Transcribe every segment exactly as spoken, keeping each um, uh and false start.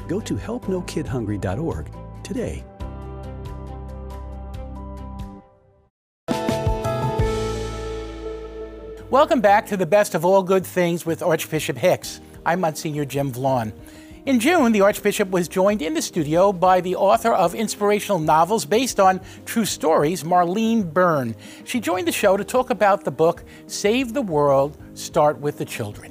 Go to help no kid hungry dot org today. Welcome back to the Best of All Good Things with Archbishop Hicks. I'm Monsignor Jim Vaughn. In June, the Archbishop was joined in the studio by the author of inspirational novels based on true stories, Marlene Byrne. She joined the show to talk about the book, Save the World, Start with the Children.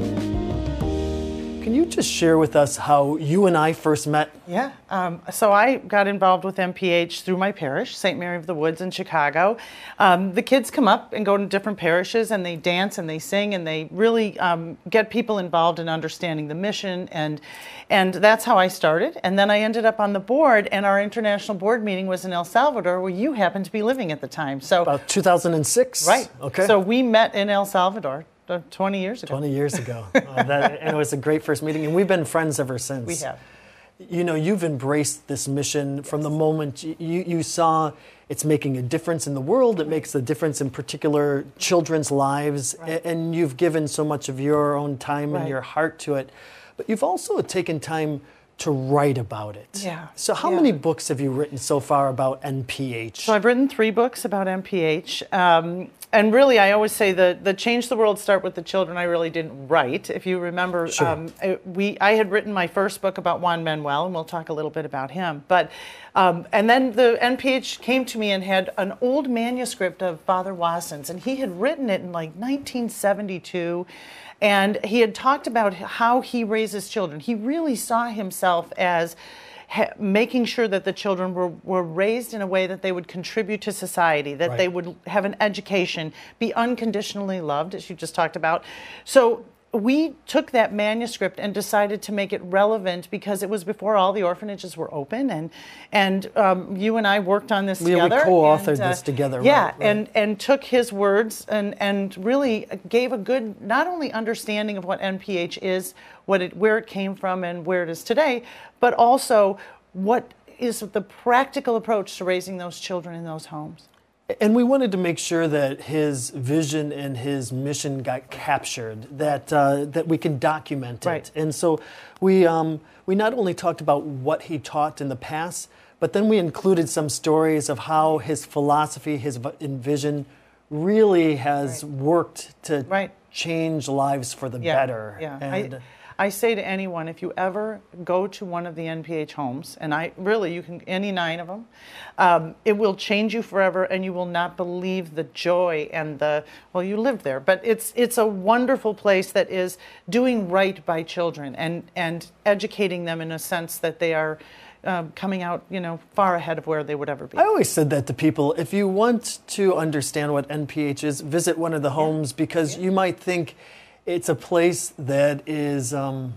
Can you just share with us how you and I first met? Yeah, um, so I got involved with M P H through my parish, Saint Mary of the Woods in Chicago. Um, the kids come up and go to different parishes and they dance and they sing and they really um, get people involved in understanding the mission, and and that's how I started. And then I ended up on the board, and our international board meeting was in El Salvador, where you happened to be living at the time. So about two thousand six? Right. Okay. So we met in El Salvador twenty years ago. twenty years ago. uh, that, and it was a great first meeting, and we've been friends ever since. We have. You know, you've embraced this mission yes. from the moment you, you saw it's making a difference in the world. It makes a difference in particular children's lives, right. and, and you've given so much of your own time right. and your heart to it. But you've also taken time to write about it. Yeah. So how yeah. many books have you written so far about N P H? So I've written three books about N P H. Um, and really, I always say the, the Change the World, Start with the Children, I really didn't write. If you remember, sure. um, it, we I had written my first book about Juan Manuel, and we'll talk a little bit about him. But um, and then the N P H came to me and had an old manuscript of Father Wasson's, and he had written it in like nineteen seventy-two. And he had talked about how he raises children. He really saw himself as ha making sure that the children were, were raised in a way that they would contribute to society, that right. they would have an education, be unconditionally loved, as you just talked about. So we took that manuscript and decided to make it relevant because it was before all the orphanages were open, and and um, you and I worked on this we, together. We co-authored and, uh, this together. Yeah, right, right. and and took his words and and really gave a good not only understanding of what N P H is, what it where it came from, and where it is today, but also what is the practical approach to raising those children in those homes. And we wanted to make sure that his vision and his mission got captured, that uh, that we can document it. Right. And so we um, we not only talked about what he taught in the past, but then we included some stories of how his philosophy, his vision, really has right. worked to right. change lives for the yeah. better. Yeah. And, I, I say to anyone, if you ever go to one of the N P H homes, and I really, you can, any nine of them, um, it will change you forever, and you will not believe the joy and the, well, you lived there, but it's it's a wonderful place that is doing right by children and, and educating them in a sense that they are uh, coming out, you know, far ahead of where they would ever be. I always said that to people, if you want to understand what N P H is, visit one of the homes, yeah. because yeah. you might think, it's a place that is um,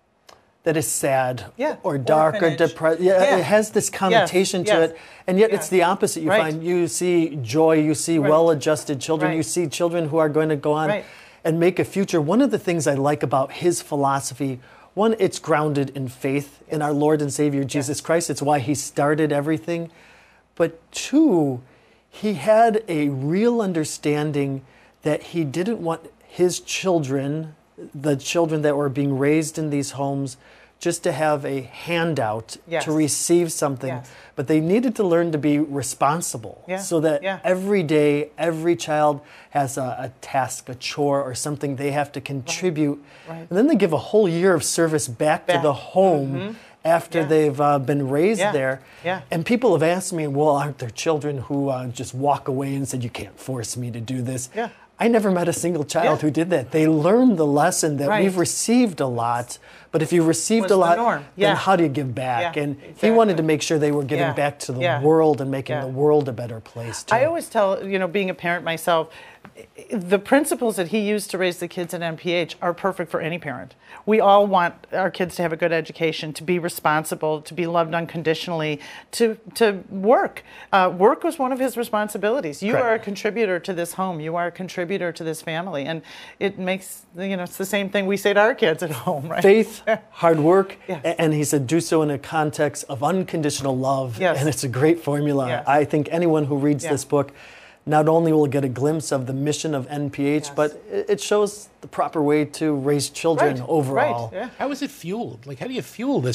that is sad yeah. or dark Orphanage. or depressed. Yeah, yeah, it has this connotation yes. to yes. it, and yet yes. it's the opposite. You right. find you see joy, you see right. well-adjusted children, right. you see children who are going to go on right. and make a future. One of the things I like about his philosophy, one, it's grounded in faith in our Lord and Savior Jesus yes. Christ. It's why he started everything. But two, he had a real understanding that he didn't want his children, the children that were being raised in these homes, just to have a handout yes. to receive something, yes. but they needed to learn to be responsible yeah. so that yeah. every day, every child has a, a task, a chore, or something they have to contribute. Right. Right. And then they give a whole year of service back, back. to the home mm-hmm. after yeah. they've uh, been raised yeah. there. Yeah. And people have asked me, well, aren't there children who uh, just walk away and said, you can't force me to do this? Yeah. I never met a single child yeah. who did that. They learned the lesson that right. we've received a lot, but if you received Was a lot, the norm. then Yeah. how do you give back? Yeah, and exactly. he wanted to make sure they were giving Yeah. back to the Yeah. world and making Yeah. the world a better place too. I always tell, you know, being a parent myself, the principles that he used to raise the kids at N P H are perfect for any parent. We all want our kids to have a good education, to be responsible, to be loved unconditionally, to to work. Uh, work was one of his responsibilities. You Correct. are a contributor to this home. You are a contributor to this family, and it makes, you know, it's the same thing we say to our kids at home, right? Faith, hard work, Yes. and he said do so in a context of unconditional love, Yes. and it's a great formula. Yes. I think anyone who reads Yeah. this book not only will get a glimpse of the mission of N P H, Yes. but it shows the proper way to raise children Right. overall. Right. Yeah. How is it fueled? Like, how do you fuel this?